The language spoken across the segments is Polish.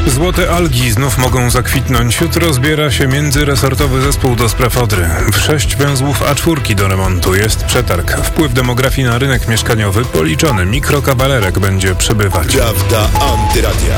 Złote algi znów mogą zakwitnąć. Jutro zbiera się międzyresortowy zespół do spraw Odry. W 6 węzłów A4 do remontu jest przetarg. Wpływ demografii na rynek mieszkaniowy policzony. Mikrokawalerek będzie przybywać. Prawda Antyradia.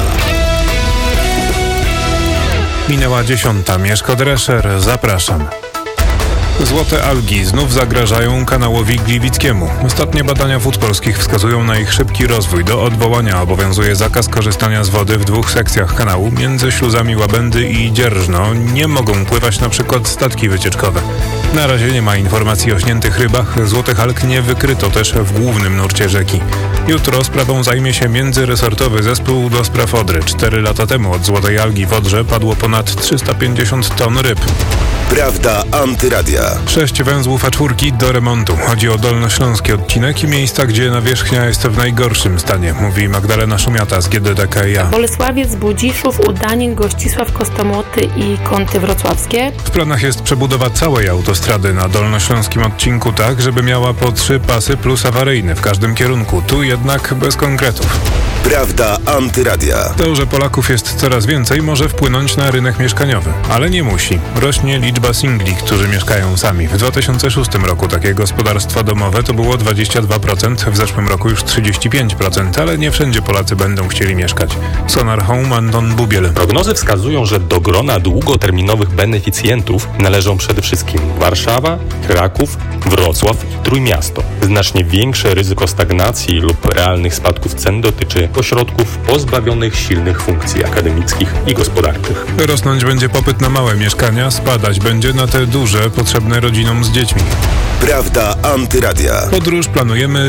Minęła 10. Mieszko Drescher. Zapraszam. Złote algi znów zagrażają kanałowi Gliwickiemu. Ostatnie badania wód polskich wskazują na ich szybki rozwój. Do odwołania obowiązuje zakaz korzystania z wody w 2 sekcjach kanału. Między śluzami Łabędy i Dzierżno nie mogą pływać na przykład statki wycieczkowe. Na razie nie ma informacji o śniętych rybach. Złotych alg nie wykryto też w głównym nurcie rzeki. Jutro sprawą zajmie się międzyresortowy zespół do spraw Odry. 4 lata temu od złotej algi w Odrze padło ponad 350 ton ryb. Prawda Antyradia. 6 węzłów A4 do remontu. Chodzi o dolnośląski odcinek i miejsca, gdzie nawierzchnia jest w najgorszym stanie, mówi Magdalena Szumiata z GDDKiA. Bolesławiec, Budziszów, Udanin, Gościsław, Kostomoty i Kąty Wrocławskie. W planach jest przebudowa całej autostrady na dolnośląskim odcinku tak, żeby miała po 3 pasy plus awaryjny w każdym kierunku. Tu jednak bez konkretów. Prawda Antyradia. To, że Polaków jest coraz więcej, może wpłynąć na rynek mieszkaniowy, ale nie musi. Rośnie liczba singli, którzy mieszkają sami. W 2006 roku takie gospodarstwa domowe to było 22%, w zeszłym roku już 35%, ale nie wszędzie Polacy będą chcieli mieszkać. Sonar Home, Anton Bubiel. Prognozy wskazują, że do grona długoterminowych beneficjentów należą przede wszystkim Warszawa, Kraków, Wrocław i Trójmiasto. Znacznie większe ryzyko stagnacji lub realnych spadków cen dotyczy ośrodków pozbawionych silnych funkcji akademickich i gospodarczych. Rosnąć będzie popyt na małe mieszkania, spadać będzie na te duże, potrzebne rodzinom z dziećmi. Prawda Antyradia. Podróż planujemy